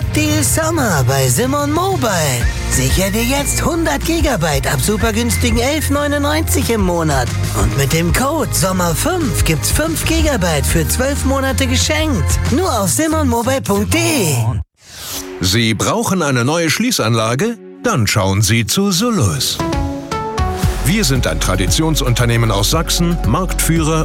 Hot Deal Sommer bei Simon Mobile. Sicher dir jetzt 100 GB ab super günstigen 11,99 im Monat. Und mit dem Code SOMMER5 gibt's 5 GB für 12 Monate geschenkt. Nur auf simonmobile.de. Sie brauchen eine neue Schließanlage? Dann schauen Sie zu Solus. Wir sind ein Traditionsunternehmen aus Sachsen, Marktführer